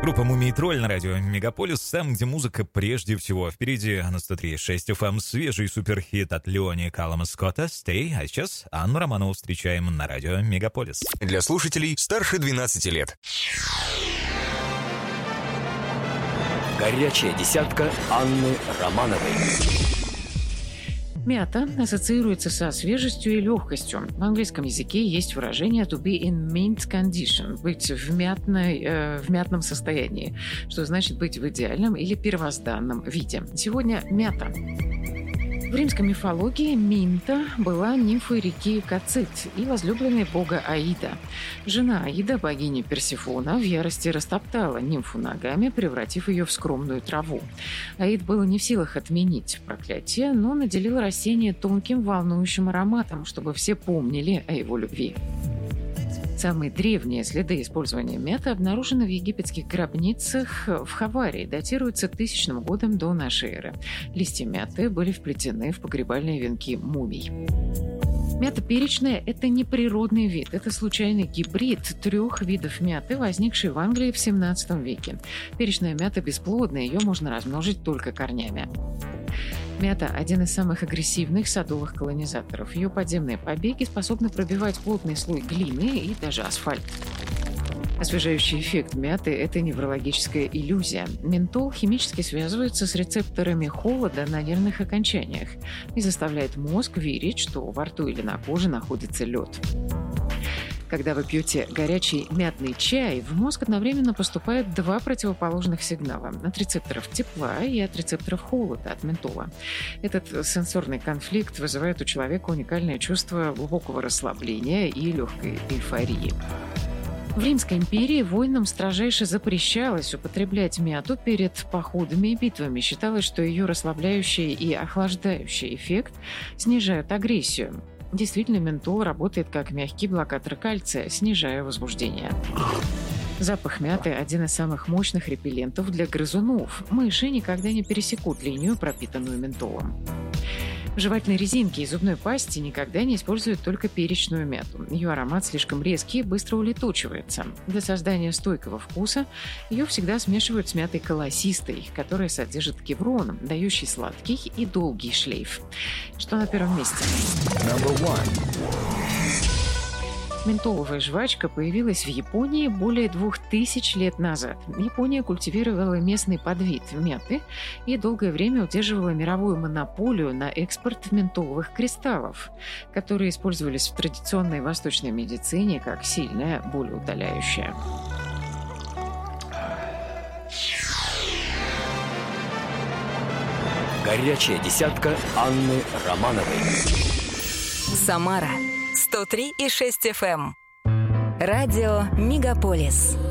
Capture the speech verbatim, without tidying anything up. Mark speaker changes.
Speaker 1: Группа «Мумий Тролль» на радио «Мегаполис», там, где музыка прежде всего. Впереди на сто три и шесть эф эм свежий суперхит от Леони Каллама Скотта «Stay». А сейчас Анну Романову встречаем на радио «Мегаполис».
Speaker 2: Для слушателей старше двенадцати лет.
Speaker 3: Горячая десятка Анны Романовой.
Speaker 4: Мята ассоциируется со свежестью и легкостью. В английском языке есть выражение «to be in mint condition» – быть в, мятной, э, в мятном состоянии, что значит быть в идеальном или первозданном виде. Сегодня мята. В римской мифологии Минта была нимфой реки Кацит и возлюбленной бога Аида. Жена Аида, богиня Персефона, в ярости растоптала нимфу ногами, превратив ее в скромную траву. Аид был не в силах отменить проклятие, но наделил растение тонким волнующим ароматом, чтобы все помнили о его любви. Самые древние следы использования мяты обнаружены в египетских гробницах в Хаварии, датируются тысячным годом до нашей эры. Листья мяты были вплетены в погребальные венки мумий. Мята перечная – это не природный вид, это случайный гибрид трех видов мяты, возникший в Англии в семнадцатом веке. Перечная мята бесплодная, ее можно размножить только корнями. Мята – один из самых агрессивных садовых колонизаторов. Ее подземные побеги способны пробивать плотный слой глины и даже асфальт. Освежающий эффект мяты – это неврологическая иллюзия. Ментол химически связывается с рецепторами холода на нервных окончаниях и заставляет мозг верить, что во рту или на коже находится лед. Когда вы пьете горячий мятный чай, в мозг одновременно поступают два противоположных сигнала – от рецепторов тепла и от рецепторов холода, от ментола. Этот сенсорный конфликт вызывает у человека уникальное чувство глубокого расслабления и легкой эйфории. В Римской империи воинам строжайше запрещалось употреблять мяту перед походами и битвами. Считалось, что ее расслабляющий и охлаждающий эффект снижают агрессию. Действительно, ментол работает как мягкий блокатор кальция, снижая возбуждение. Запах мяты – один из самых мощных репеллентов для грызунов. Мыши никогда не пересекут линию, пропитанную ментолом. В жевательной резинке и зубной пасте никогда не используют только перечную мяту. Ее аромат слишком резкий и быстро улетучивается. Для создания стойкого вкуса ее всегда смешивают с мятой колосистой, которая содержит кеврон, дающий сладкий и долгий шлейф. Что на первом месте? Ментоловая жвачка появилась в Японии более двух тысяч лет назад. Япония культивировала местный подвид мяты и долгое время удерживала мировую монополию на экспорт ментоловых кристаллов, которые использовались в традиционной восточной медицине как сильное болеутоляющее.
Speaker 3: Горячая десятка Анны Романовой.
Speaker 5: Самара сто три и шесть эф эм. Радио «Мегаполис».